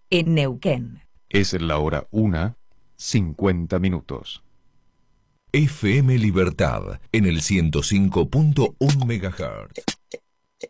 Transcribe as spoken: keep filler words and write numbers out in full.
en Neuquén. Es la hora una, cincuenta minutos. F M Libertad, en el ciento cinco punto uno megahertz.